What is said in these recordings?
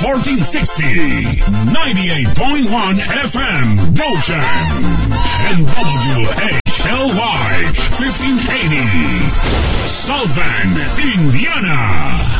1460, 98.1 FM, Goshen, and WHLY, 1580, South Bend, Indiana.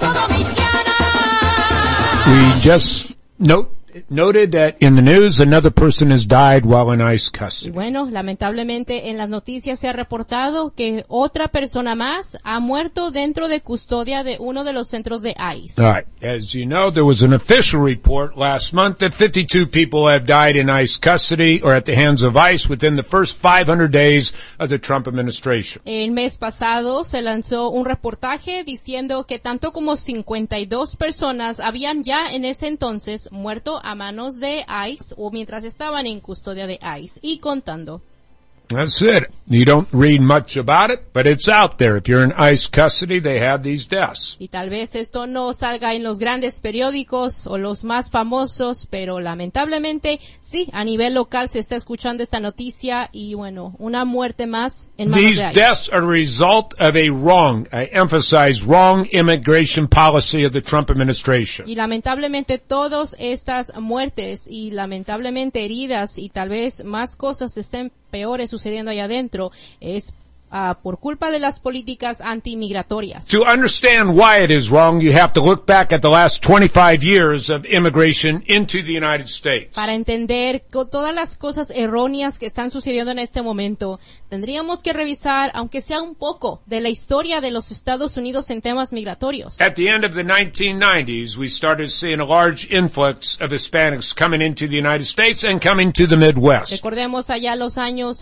We just noted that in the news another person has died while in ICE custody. Y bueno, lamentablemente en las noticias se ha reportado que otra persona más ha muerto dentro de custodia de uno de los centros de ICE. All right. As you know, there was an official report last month that 52 people have died in ICE custody or at the hands of ICE within the first 500 days of the Trump administration. El mes pasado se lanzó un reportaje diciendo que tanto como 52 personas habían ya en ese entonces muerto a manos de ICE o mientras estaban en custodia de ICE y contando. That's it. You don't read much about it, but it's out there. If you're in ICE custody, they have these deaths. Y tal vez esto no salga en los grandes periódicos o los más famosos, pero lamentablemente sí, a nivel local se está escuchando esta noticia y bueno, una muerte más en manos These de ICE. deaths are a result of a wrong, I emphasize, wrong immigration policy of the Trump administration. Y lamentablemente todas estas muertes y lamentablemente heridas y tal vez más cosas estén peores sucediendo allá adentro es por culpa de las políticas anti-migratorias. To understand why it is wrong, you have to look back at the last 25 years of immigration into the United States. Para entender todas las cosas erróneas que están sucediendo en este momento, tendríamos que revisar, aunque sea un poco, de la historia de los Estados Unidos en temas migratorios. At the end of the 1990s, we started seeing a large influx of Hispanics coming into the United States and coming to the Midwest. Recordemos allá los años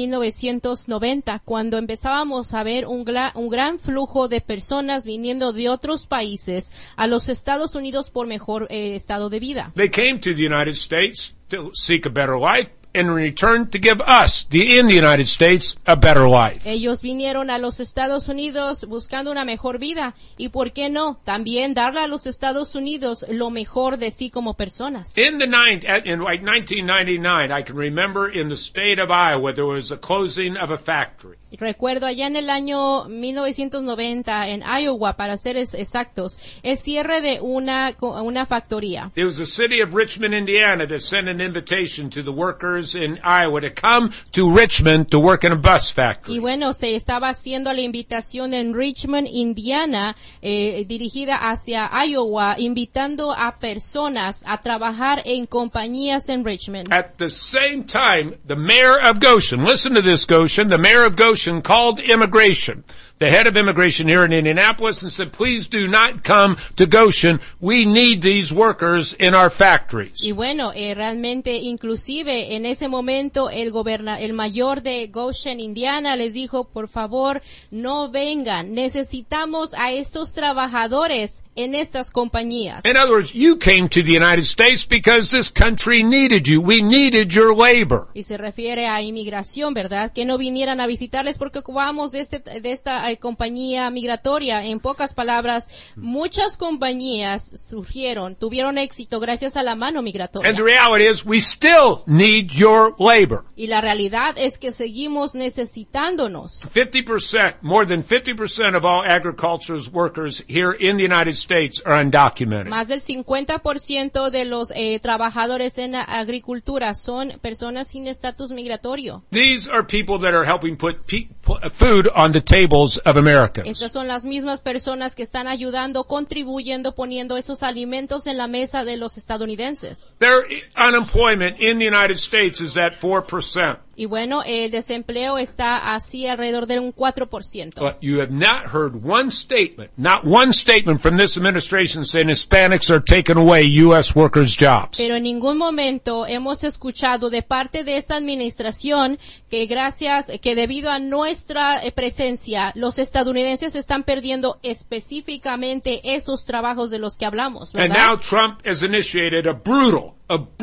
1990, cuando empezábamos a ver un gran flujo de personas viniendo de otros países a los Estados Unidos por mejor estado de vida. They came to the United States to seek a better life and in return to give us, in the United States, a better life. Ellos vinieron a los Estados Unidos buscando una mejor vida y, ¿por qué no?, también darle a los Estados Unidos lo mejor de sí como personas. In 1999, I can remember in the state of Iowa there was a closing of a factory. Recuerdo allá en el año 1990 en Iowa, para ser exactos, el cierre de una factoría. It was the city of Richmond, Indiana that sent an invitation to the workers in Iowa to come to Richmond to work in a bus factory. Y bueno, se estaba haciendo la invitación en Richmond, Indiana, dirigida hacia Iowa, invitando a personas a trabajar en compañías en Richmond. At the same time, the mayor of Goshen, listen to this, Goshen, the mayor of Goshen called immigration, the head of immigration here in Indianapolis, and said, please do not come to Goshen. We need these workers in our factories. Y bueno, realmente, inclusive, en ese momento, el mayor de Goshen, Indiana, les dijo, por favor, no vengan. Necesitamos a estos trabajadores en estas compañías. In other words, you came to the United States because this country needed you. We needed your labor. Y se refiere a inmigración, ¿verdad? Que no vinieran a visitarles porque ocupamos de esta compañía migratoria. En pocas palabras, muchas compañías tuvieron éxito gracias a la mano migratoria. And the reality is, we still need your labor. Y la realidad es que seguimos necesitándonos. 50%, more than 50% of all agricultural workers here in the United States are undocumented. Más del 50% de los trabajadores en la agricultura son personas sin estatus migratorio. These are people that are helping put food on the tables of Americans. Estas son las mismas personas que están ayudando, contribuyendo, poniendo esos alimentos en la mesa de los estadounidenses. Their unemployment in the United States is at 4%. Y bueno, el desempleo está así alrededor de un 4%. But you have not heard not one statement from this administration saying Hispanics are taking away U.S. workers' jobs. Pero en ningún momento hemos escuchado de parte de esta administración que debido a nuestra presencia, los estadounidenses están perdiendo específicamente esos trabajos de los que hablamos, ¿verdad? And now Trump has initiated a brutal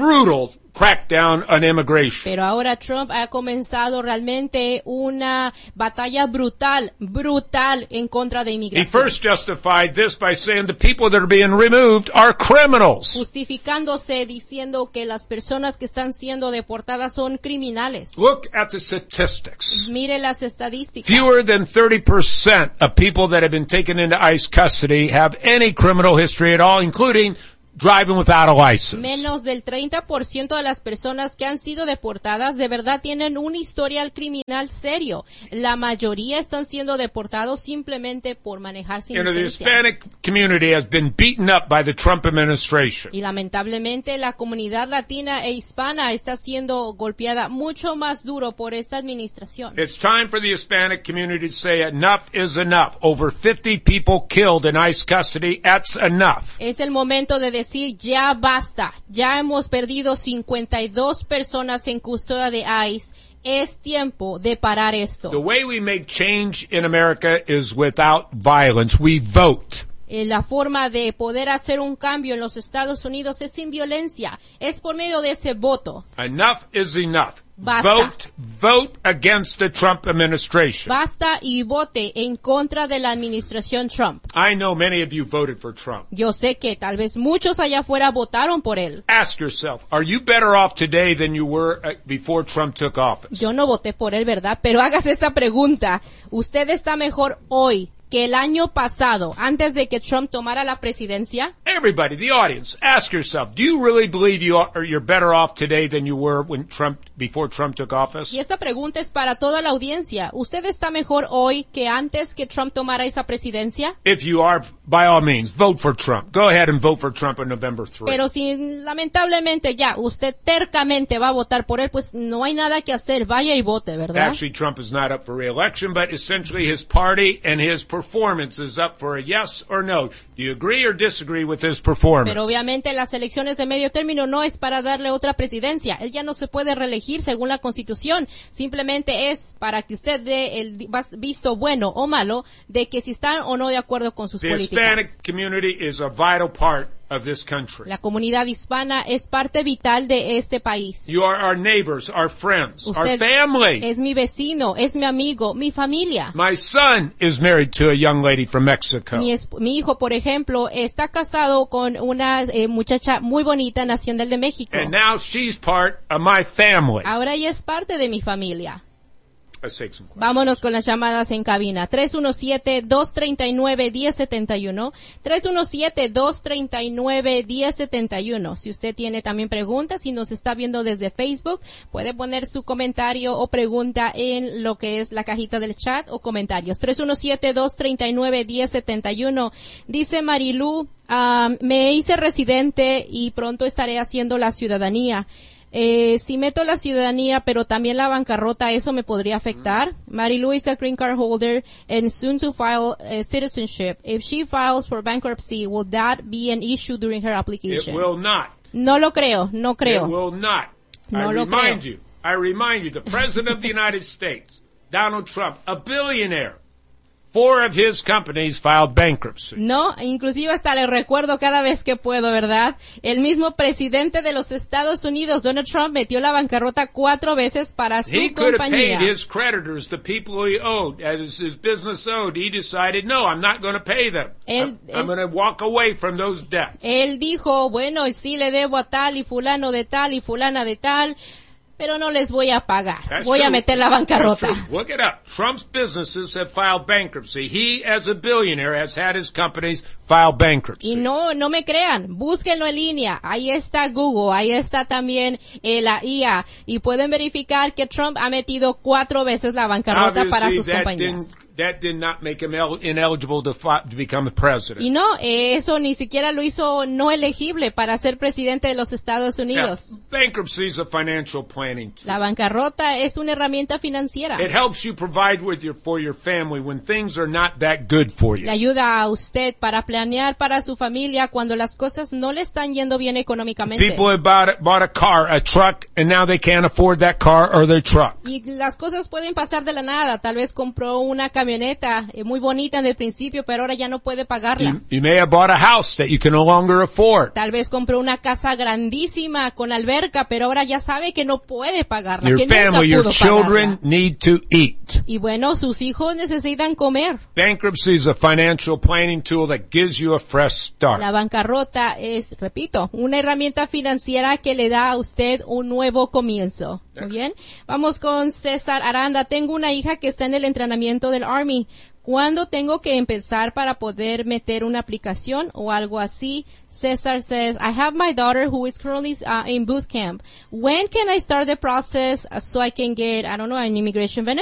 crackdown on immigration. Pero ahora Trump ha comenzado realmente una batalla brutal en contra de He inmigración. first justified this by saying the people that are being removed are criminals. Justificándose diciendo que las personas que están siendo deportadas son criminales. Look at the statistics. Mire las estadísticas. Fewer than 30% of people that have been taken into ICE custody have any criminal history at all, including driving without a license. Menos del 30% de las personas que han sido deportadas de verdad tienen un historial criminal serio. La mayoría están siendo deportados simplemente por manejar sin The licencia. Hispanic community has been beaten up by the Trump administration. Y lamentablemente la comunidad latina e hispana está siendo golpeada mucho más duro por esta administración. It's time for the Hispanic community to say enough is enough. Over 50 people killed in ICE custody. That's enough. Es el momento de decir ya basta. Ya hemos perdido 52 personas en custodia de ICE. Es tiempo de parar esto. The way we make change in America is without violence. We vote. La forma de poder hacer un cambio en los Estados Unidos es sin violencia. Es por medio de ese voto. Enough is enough. Basta. Vote against the Trump administration. Basta y vote en contra de la administración Trump. I know many of you voted for Trump. Yo sé que tal vez muchos allá afuera votaron por él. Ask yourself, are you better off today than you were before Trump took office? Yo no voté por él, ¿verdad? Pero hágase esta pregunta. ¿Usted está mejor hoy que el año pasado, antes de que Trump tomara la presidencia? Everybody, the audience, ask yourself, do you really believe you're better off today than you were before Trump took office? Y esta pregunta es para toda la audiencia. ¿Usted está mejor hoy que antes que Trump tomara esa presidencia? If you are, by all means, vote for Trump. Go ahead and vote for Trump on November 3. Pero si lamentablemente ya usted tercamente va a votar por él, pues no hay nada que hacer. Vaya y vote, ¿verdad? Actually, Trump is not up for re-election, but essentially his party and his performance is up for a yes or no. Do you agree or disagree with his performance? Pero obviamente las elecciones de medio término no es para darle otra presidencia. Él ya no se puede reelegir según la Constitución. Simplemente es para que usted dé el visto bueno o malo de que si están o no de acuerdo con sus políticas. The Hispanic community is a vital part of this country. La comunidad hispana es parte vital de este país. You are our neighbors, our friends, our Usted family. es mi vecino, es mi amigo, mi familia. My son is married to a young lady from Mexico. Mi hijo, por ejemplo, está casado con una muchacha muy bonita nacional de México. And now she's part of my family. Ahora ella es parte de mi familia. Let's take some questions. Vámonos con las llamadas en cabina. 317-239-1071. 317-239-1071. Si usted tiene también preguntas, si nos está viendo desde Facebook, puede poner su comentario o pregunta en lo que es la cajita del chat o comentarios. 317-239-1071. Dice Marilu, me hice residente y pronto estaré haciendo la ciudadanía. Si meto la ciudadanía, pero también la bancarrota, ¿eso me podría afectar? Marilu is a green card holder and soon to file citizenship. If she files for bankruptcy, will that be an issue during her application? It will not. No lo creo, no creo. It will not. No lo creo. I remind you, the President of the United States, Donald Trump, a billionaire, 4 of his companies filed bankruptcy. No, inclusive hasta le recuerdo cada vez que puedo, ¿verdad? El mismo presidente de los Estados Unidos, Donald Trump, metió la bancarrota 4 veces para su He could have compañía. paid his creditors, the people he owed, as his business owed. He decided, no, I'm not going to pay them. I'm going to walk away from those debts. Él dijo, bueno, sí le debo a tal y fulano de tal y fulana de tal, pero no les voy a pagar. Voy a meter la bancarrota. Look it up. Trump's businesses have filed bankruptcy. He, as a billionaire, has had his companies file bankruptcy. Y no me crean, búsquenlo en línea. Ahí está Google, ahí está también la IA. Y pueden verificar que Trump ha metido 4 veces la bancarrota para sus compañías. That did not make him ineligible to become a president. Y no, eso ni siquiera lo hizo no elegible para ser presidente de los Estados Unidos. Yeah, bankruptcy is a financial planning tool. La bancarrota es una herramienta financiera. It helps you provide for your family when things are not that good for you. Le ayuda a usted para planear para su familia cuando las cosas no le están yendo bien económicamente. People have bought a car, a truck, and now they can't afford that car or their truck. Y las cosas pueden pasar de la nada. Tal vez compró una camioneta muy bonita en el principio, pero ahora ya no puede pagarla. You may have bought a house that you can no longer afford. Tal vez compró una casa grandísima con alberca, pero ahora ya sabe que no puede pagarla. Your que family, nunca your pudo children pagarla. need to eat. Y bueno, sus hijos necesitan comer. Bankruptcy is a financial planning tool that gives you a fresh start. La bancarrota es, repito, una herramienta financiera que le da a usted un nuevo comienzo. Muy bien. Vamos con César Aranda. Tengo una hija que está en el entrenamiento del Army. ¿Cuándo tengo que empezar para poder meter una aplicación o algo así? Cesar says, I have my daughter who is currently in boot camp. When can I start the process so I can get, I don't know, an immigration benefit?